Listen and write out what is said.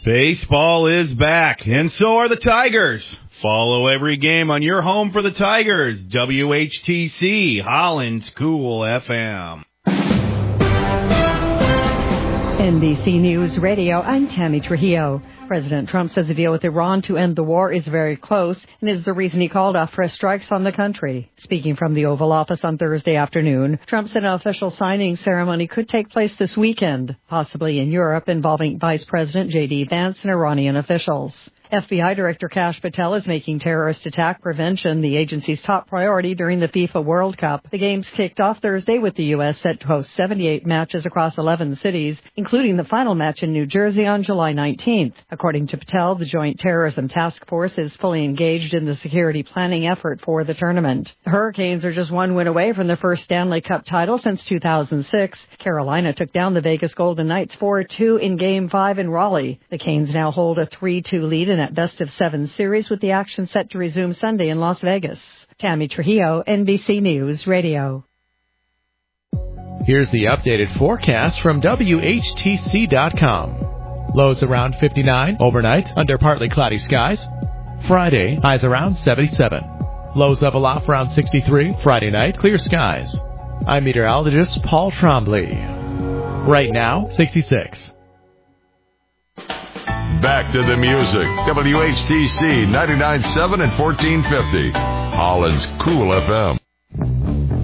Baseball is back, and so are the Tigers. Follow every game on your home for the Tigers. WHTC, Holland's Cool FM. NBC News Radio, I'm Tammy Trujillo. President Trump says the deal with Iran to end the war is very close and is the reason he called off fresh strikes on the country. Speaking from the Oval Office on Thursday afternoon, Trump said an official signing ceremony could take place this weekend, possibly in Europe, involving Vice President J.D. Vance and Iranian officials. FBI Director Kash Patel is making terrorist attack prevention the agency's top priority during the FIFA World Cup. The games kicked off Thursday with the U.S. set to host 78 matches across 11 cities, including the final match in New Jersey on July 19th. According to Patel, the Joint Terrorism Task Force is fully engaged in the security planning effort for the tournament. The Hurricanes are just one win away from their first Stanley Cup title since 2006. Carolina took down the Vegas Golden Knights 4-2 in Game 5 in Raleigh. The Canes now hold a 3-2 lead in that best-of-7 series, with the action set to resume Sunday in Las Vegas. Tammy Trujillo, NBC News Radio. Here's the updated forecast from WHTC.com. Lows around 59 overnight under partly cloudy skies. Friday, highs around 77. Lows level off around 63. Friday night, clear skies. I'm meteorologist Paul Trombley. Right now, 66. Back to the music. WHTC 99.7 and 1450. Holland's Cool FM.